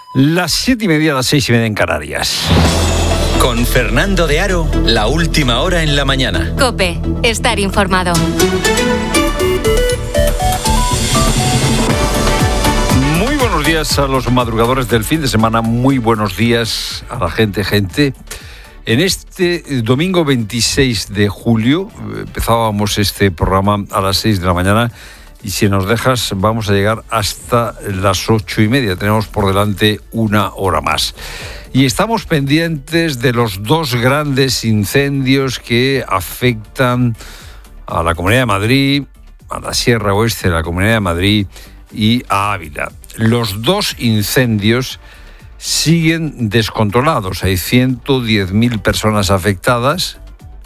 Las 7:30, las 6:30 en Canarias. Con Fernando de Aro, la última hora en la mañana. COPE, estar informado. Muy buenos días a los madrugadores del fin de semana. Muy buenos días a la gente. En este domingo 26 de julio empezábamos este programa a las 6 de la mañana y si nos dejas vamos a llegar hasta las 8:30. Tenemos por delante una hora más. Y estamos pendientes de los dos grandes incendios que afectan a la Comunidad de Madrid, a la Sierra Oeste de la Comunidad de Madrid y a Ávila. Los dos incendios siguen descontrolados. Hay 110.000 personas afectadas,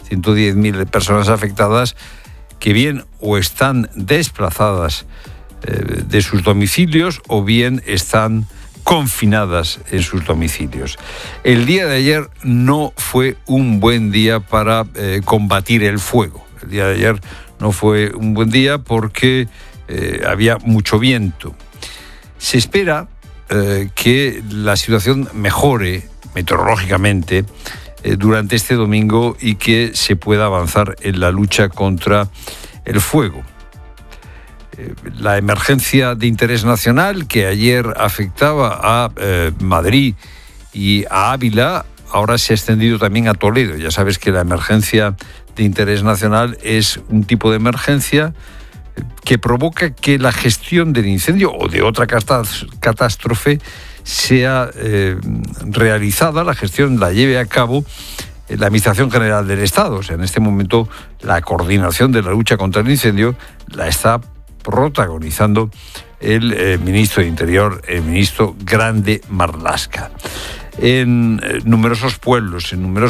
que bien o están desplazadas de sus domicilios o bien están confinadas en sus domicilios. El día de ayer no fue un buen día para combatir el fuego. El día de ayer no fue un buen día porque había mucho viento. Se espera que la situación mejore meteorológicamente durante este domingo y que se pueda avanzar en la lucha contra el fuego. La emergencia de interés nacional que ayer afectaba a Madrid y a Ávila ahora se ha extendido también a Toledo. Ya sabes que la emergencia de interés nacional es un tipo de emergencia que provoca que la gestión del incendio o de otra catástrofe sea realizada, la gestión la lleve a cabo la Administración General del Estado. O sea, en este momento la coordinación de la lucha contra el incendio la está protagonizando el ministro de Interior, el ministro Grande Marlaska. En numerosos pueblos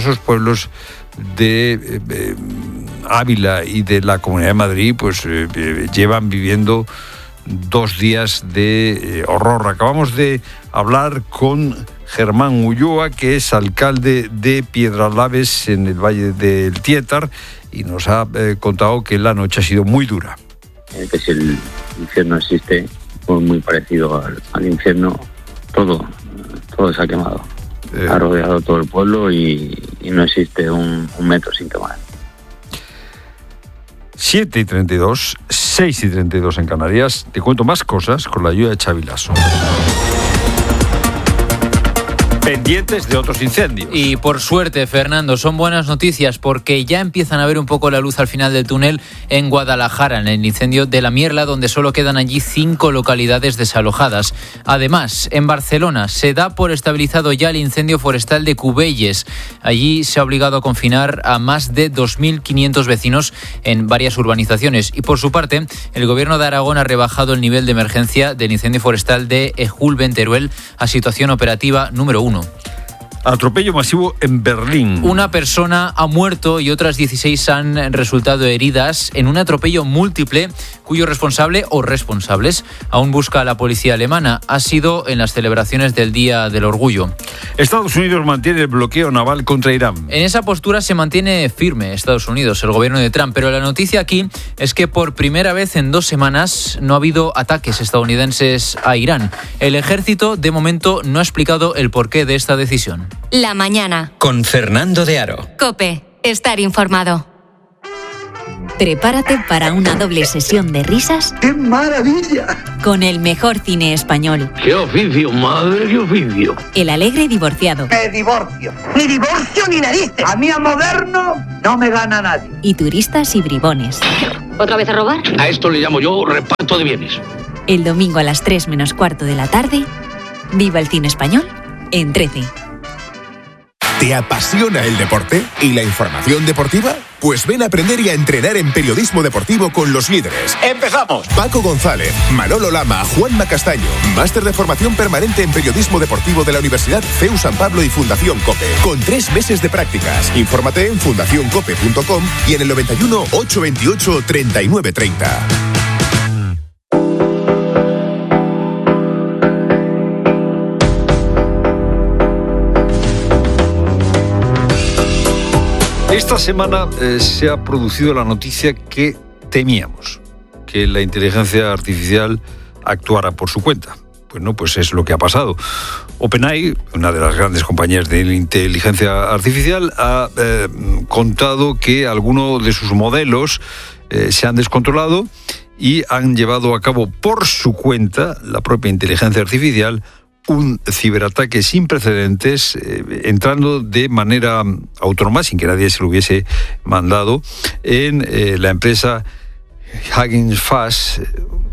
de Ávila y de la Comunidad de Madrid, pues llevan viviendo 2 días de horror. Acabamos de hablar con Germán Ulloa, que es alcalde de Piedralaves en el Valle del Tietar, y nos ha contado que la noche ha sido muy dura. Que si el infierno existe, pues muy parecido al infierno, todo se ha quemado. Ha rodeado todo el pueblo y no existe un metro sin quemar. 7:32, 6:32 en Canarias. Te cuento más cosas con la ayuda de Xavi Lasso. Pendientes de otros incendios. Y por suerte, Fernando, son buenas noticias porque ya empiezan a ver un poco la luz al final del túnel en Guadalajara, en el incendio de La Mierla, donde solo quedan allí 5 localidades desalojadas. Además, en Barcelona se da por estabilizado ya el incendio forestal de Cubelles. Allí se ha obligado a confinar a más de 2.500 vecinos en varias urbanizaciones. Y por su parte, el gobierno de Aragón ha rebajado el nivel de emergencia del incendio forestal de Ejulben-Teruel a situación operativa número 1. Atropello masivo en Berlín. Una persona ha muerto y otras 16 han resultado heridas en un atropello múltiple cuyo responsable o responsables aún busca la policía alemana. Ha sido en las celebraciones del Día del Orgullo. Estados Unidos mantiene el bloqueo naval contra Irán. En esa postura se mantiene firme Estados Unidos, el gobierno de Trump, pero la noticia aquí es que por primera vez en 2 semanas no ha habido ataques estadounidenses a Irán. El ejército de momento no ha explicado el porqué de esta decisión. La mañana. Con Fernando de Aro. COPE, estar informado. Prepárate para una doble sesión de risas. ¡Qué maravilla! Con el mejor cine español. ¡Qué oficio, madre, qué oficio! El alegre divorciado. ¡Me divorcio! ¡Ni divorcio ni narices! A mí a moderno no me gana nadie. Y turistas y bribones. ¿Otra vez a robar? A esto le llamo yo reparto de bienes. El domingo a las 3 menos cuarto de la tarde. Viva el cine español en 13. ¿Te apasiona el deporte y la información deportiva? Pues ven a aprender y a entrenar en periodismo deportivo con los líderes. ¡Empezamos! Paco González, Manolo Lama, Juanma Castaño. Máster de formación permanente en periodismo deportivo de la Universidad CEU San Pablo y Fundación COPE. Con 3 meses de prácticas. Infórmate en fundacioncope.com y en el 91 828 3930. Esta semana se ha producido la noticia que temíamos, que la inteligencia artificial actuara por su cuenta. Bueno, pues es lo que ha pasado. OpenAI, una de las grandes compañías de inteligencia artificial, ha contado que algunos de sus modelos se han descontrolado y han llevado a cabo por su cuenta, la propia inteligencia artificial, un ciberataque sin precedentes, entrando de manera autónoma, sin que nadie se lo hubiese mandado, en la empresa Hugging Face,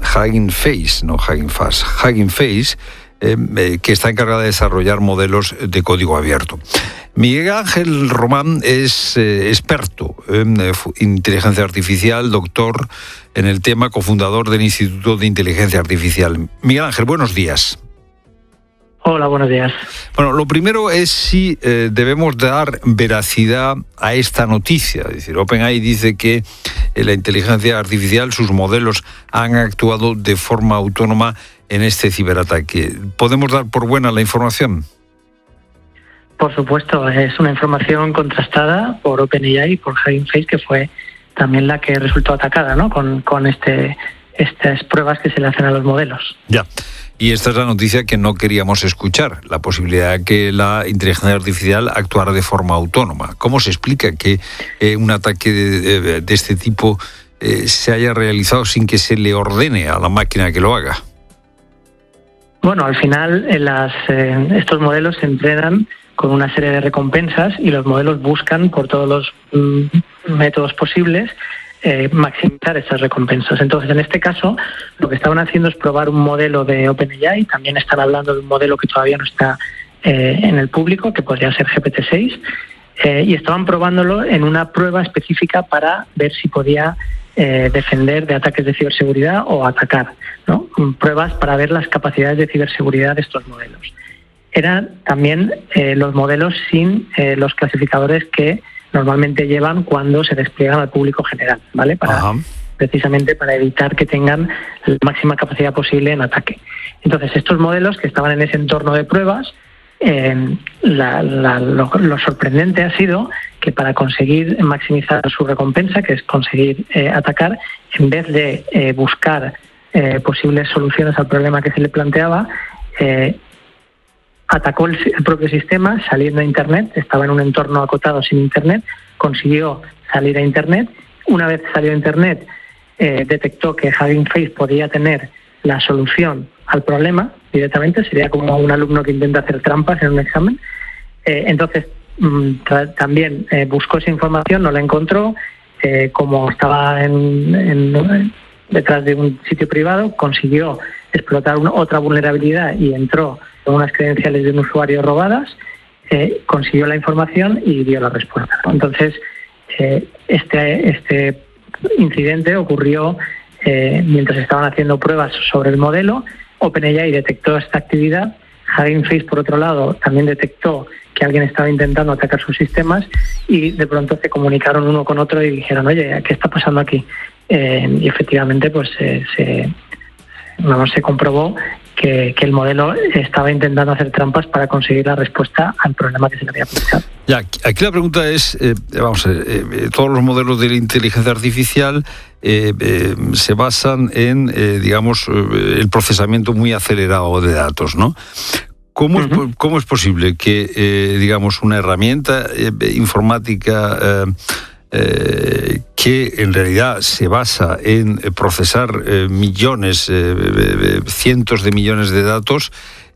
que está encargada de desarrollar modelos de código abierto. Miguel Ángel Román es experto en inteligencia artificial, doctor en el tema, cofundador del Instituto de Inteligencia Artificial. Miguel Ángel, buenos días. Hola, buenos días. Bueno, lo primero es si debemos dar veracidad a esta noticia. Es decir, OpenAI dice que la inteligencia artificial, sus modelos, han actuado de forma autónoma en este ciberataque. ¿Podemos dar por buena la información? Por supuesto, es una información contrastada por OpenAI y por Hugging Face, que fue también la que resultó atacada, ¿no? Con estas pruebas que se le hacen a los modelos. Ya. Y esta es la noticia que no queríamos escuchar, la posibilidad de que la inteligencia artificial actuara de forma autónoma. ¿Cómo se explica que un ataque de este tipo se haya realizado sin que se le ordene a la máquina que lo haga? Bueno, al final estos modelos se entrenan con una serie de recompensas y los modelos buscan por todos los métodos posibles maximizar esas recompensas. Entonces, en este caso, lo que estaban haciendo es probar un modelo de OpenAI. También están hablando de un modelo que todavía no está en el público, que podría ser GPT-6, y estaban probándolo en una prueba específica para ver si podía defender de ataques de ciberseguridad o atacar, ¿no? Pruebas para ver las capacidades de ciberseguridad de estos modelos. Eran también los modelos sin los clasificadores que normalmente llevan cuando se despliegan al público general, ¿vale? Precisamente para evitar que tengan la máxima capacidad posible en ataque. Entonces, estos modelos que estaban en ese entorno de pruebas, lo sorprendente ha sido que para conseguir maximizar su recompensa, que es conseguir atacar, en vez de buscar posibles soluciones al problema que se le planteaba, atacó el propio sistema saliendo a Internet. Estaba en un entorno acotado sin Internet, consiguió salir a Internet. Una vez salió a Internet, detectó que Hugging Face podía tener la solución al problema directamente. Sería como un alumno que intenta hacer trampas en un examen. Entonces, también buscó esa información, no la encontró. Como estaba detrás de un sitio privado, consiguió explotar otra vulnerabilidad y entró con unas credenciales de un usuario robadas, consiguió la información y dio la respuesta. Entonces, este incidente ocurrió mientras estaban haciendo pruebas sobre el modelo. OpenAI detectó esta actividad. Hugging Face, por otro lado, también detectó que alguien estaba intentando atacar sus sistemas y de pronto se comunicaron uno con otro y dijeron, oye, ¿qué está pasando aquí? Y efectivamente, pues se comprobó que el modelo estaba intentando hacer trampas para conseguir la respuesta al problema que se le había planteado. Ya, aquí la pregunta es, todos los modelos de la inteligencia artificial se basan en, el procesamiento muy acelerado de datos, ¿no? ¿Cómo es posible que, una herramienta informática que en realidad se basa en procesar millones, cientos de millones de datos,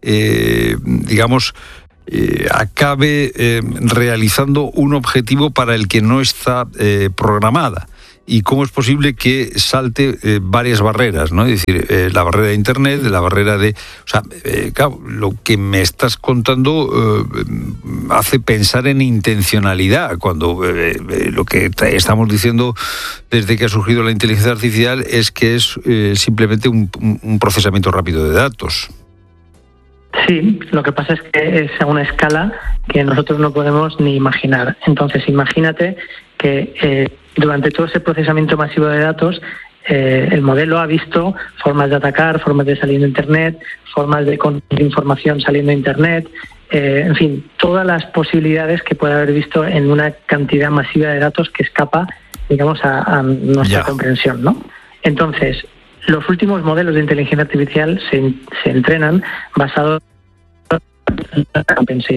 acabe realizando un objetivo para el que no está programada? ¿Y cómo es posible que salte varias barreras, ¿no? Es decir, la barrera de Internet, la barrera de... lo que me estás contando hace pensar en intencionalidad, cuando lo que estamos diciendo desde que ha surgido la inteligencia artificial es que es simplemente un procesamiento rápido de datos. Sí, lo que pasa es que es a una escala que nosotros no podemos ni imaginar. Entonces, imagínate que durante todo ese procesamiento masivo de datos, el modelo ha visto formas de atacar, formas de salir de Internet, formas de conseguir información saliendo de Internet, en fin, todas las posibilidades que puede haber visto en una cantidad masiva de datos que escapa, a nuestra comprensión, ¿no? Entonces, los últimos modelos de inteligencia artificial se entrenan basados en la recompensa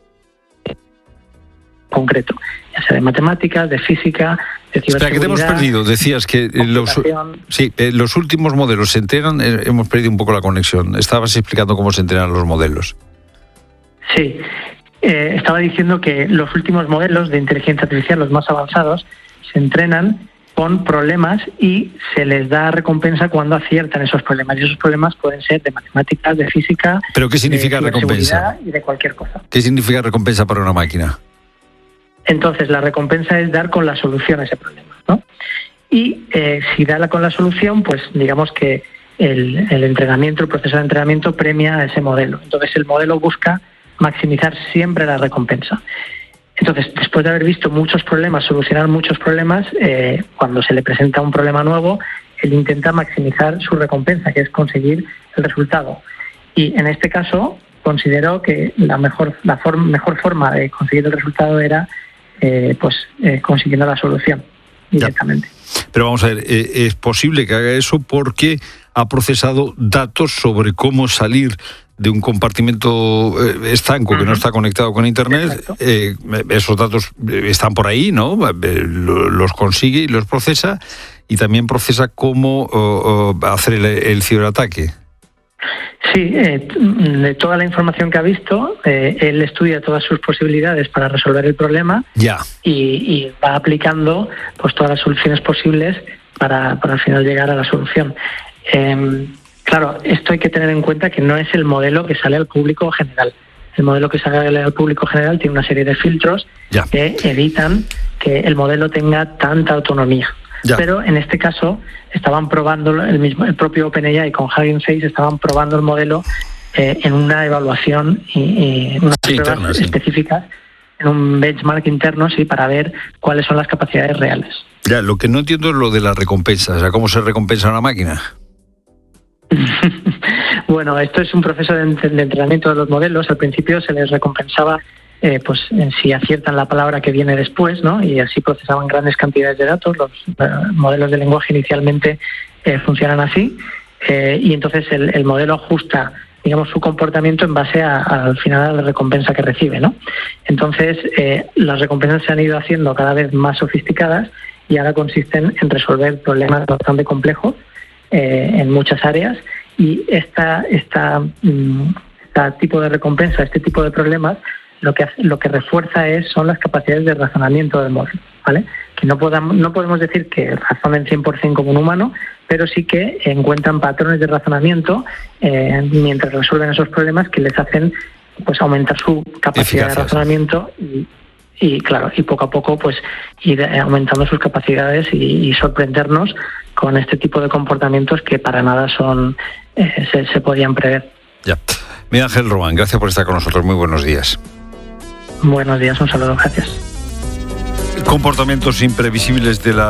concreto, ya sea de matemáticas, de física, de ciberseguridad. Espera, que te hemos perdido. Decías que los últimos modelos se entrenan. Hemos perdido un poco la conexión. Estabas explicando cómo se entrenan los modelos. Sí, estaba diciendo que los últimos modelos de inteligencia artificial, los más avanzados, se entrenan con problemas y se les da recompensa cuando aciertan esos problemas. Y esos problemas pueden ser de matemáticas, de física. ¿Pero qué significa recompensa? Y de cualquier cosa. ¿Qué significa recompensa para una máquina? Entonces, la recompensa es dar con la solución a ese problema, ¿no? Y si da con la solución, pues digamos que el entrenamiento, el proceso de entrenamiento premia a ese modelo. Entonces, el modelo busca maximizar siempre la recompensa. Entonces, después de haber visto muchos problemas, solucionar muchos problemas, cuando se le presenta un problema nuevo, él intenta maximizar su recompensa, que es conseguir el resultado. Y en este caso, consideró que la mejor forma de conseguir el resultado era consiguiendo la solución directamente. Ya. Pero vamos a ver, es posible que haga eso porque ha procesado datos sobre cómo salir de un compartimento estanco que no está conectado con Internet. Esos datos están por ahí, ¿no? Los consigue y los procesa, y también procesa cómo hacer el ciberataque. Sí, de toda la información que ha visto, él estudia todas sus posibilidades para resolver el problema y va aplicando pues todas las soluciones posibles para al final llegar a la solución. Claro, esto hay que tener en cuenta que no es el modelo que sale al público general. El modelo que sale al público general tiene una serie de filtros que evitan que el modelo tenga tanta autonomía. Pero en este caso estaban probando el propio OpenAI con Hugging Face, estaban probando el modelo en una evaluación y unas pruebas específicas, en un benchmark interno, para ver cuáles son las capacidades reales. Ya, lo que no entiendo es lo de las recompensas, o sea, ¿cómo se recompensa una máquina? Bueno, esto es un proceso de entrenamiento de los modelos. Al principio se les recompensaba si aciertan la palabra que viene después, ¿no? Y así procesaban grandes cantidades de datos. Los modelos de lenguaje inicialmente funcionan así, y entonces el modelo ajusta, digamos, su comportamiento en base al final a la recompensa que recibe, ¿no? Entonces las recompensas se han ido haciendo cada vez más sofisticadas y ahora consisten en resolver problemas bastante complejos en muchas áreas, y este tipo de recompensa, este tipo de problemas, lo que refuerza son las capacidades de razonamiento del modelo, ¿vale? Que no podemos decir que razonen 100% como un humano, pero sí que encuentran patrones de razonamiento mientras resuelven esos problemas que les hacen pues aumentar su capacidad de razonamiento y poco a poco pues ir aumentando sus capacidades y sorprendernos con este tipo de comportamientos que para nada se podían prever. Ya. Miguel Ángel Román, gracias por estar con nosotros. Muy buenos días. Buenos días, un saludo, gracias. Comportamientos imprevisibles de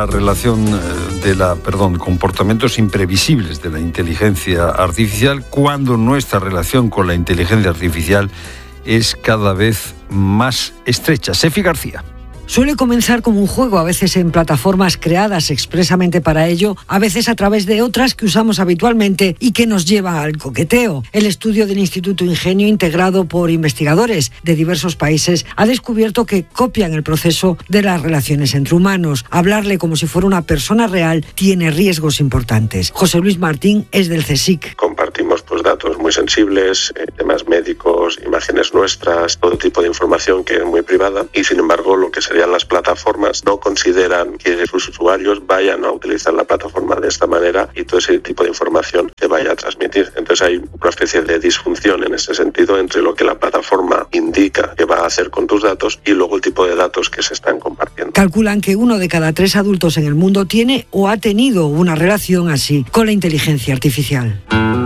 la inteligencia artificial, cuando nuestra relación con la inteligencia artificial es cada vez más estrecha. Sefi García. Suele comenzar como un juego, a veces en plataformas creadas expresamente para ello, a veces a través de otras que usamos habitualmente y que nos lleva al coqueteo. El estudio del Instituto Ingenio, integrado por investigadores de diversos países, ha descubierto que copian el proceso de las relaciones entre humanos. Hablarle como si fuera una persona real tiene riesgos importantes. José Luis Martín es del CSIC. Compartimos datos muy sensibles, temas médicos, imágenes nuestras, todo tipo de información que es muy privada, y sin embargo lo que serían las plataformas no consideran que sus usuarios vayan a utilizar la plataforma de esta manera y todo ese tipo de información se vaya a transmitir. Entonces hay una especie de disfunción en ese sentido entre lo que la plataforma indica que va a hacer con tus datos y luego el tipo de datos que se están compartiendo. Calculan que 1 de cada 3 adultos en el mundo tiene o ha tenido una relación así con la inteligencia artificial.